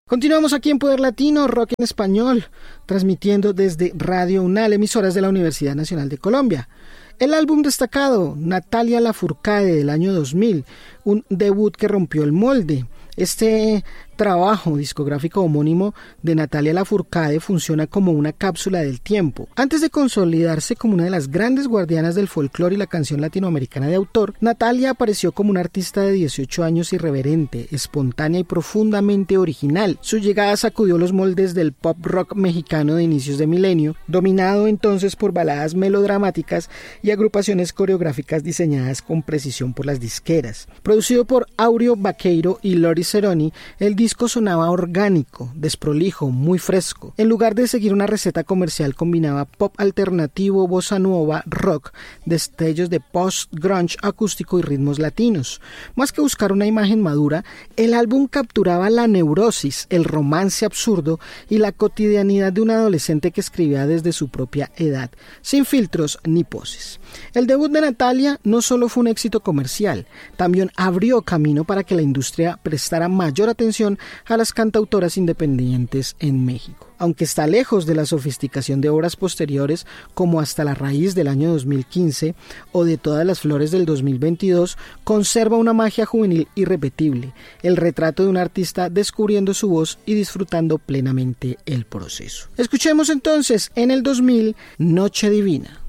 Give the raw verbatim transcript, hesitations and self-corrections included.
Continuamos aquí en Poder Latino, Rock en Español, transmitiendo desde Radio UNAL, emisoras de la Universidad Nacional de Colombia. El álbum destacado, Natalia Lafourcade, del año dos mil, un debut que rompió el molde. Este trabajo discográfico homónimo de Natalia Lafourcade funciona como una cápsula del tiempo. Antes de consolidarse como una de las grandes guardianas del folclore y la canción latinoamericana de autor, Natalia apareció como una artista de dieciocho años irreverente, espontánea y profundamente original. Su llegada sacudió los moldes del pop rock mexicano de inicios de milenio, dominado entonces por baladas melodramáticas y agrupaciones coreográficas diseñadas con precisión por las disqueras. Producido por Áureo Baqueiro y Lori Ceroni, el disco sonaba orgánico, desprolijo, muy fresco. En lugar de seguir una receta comercial, combinaba pop alternativo, bossa nueva, rock, destellos de post-grunge acústico y ritmos latinos. Más que buscar una imagen madura, el álbum capturaba la neurosis, el romance absurdo y la cotidianidad de un adolescente que escribía desde su propia edad, sin filtros ni poses. El debut de Natalia no solo fue un éxito comercial, también abrió camino para que la industria prestara mayor atención a las cantautoras independientes en México. Aunque está lejos de la sofisticación de obras posteriores como Hasta la Raíz del año dos mil quince o de Todas las Flores del dos mil veintidós, conserva una magia juvenil irrepetible, el retrato de un artista descubriendo su voz y disfrutando plenamente el proceso. Escuchemos entonces en el dos mil Noche Divina.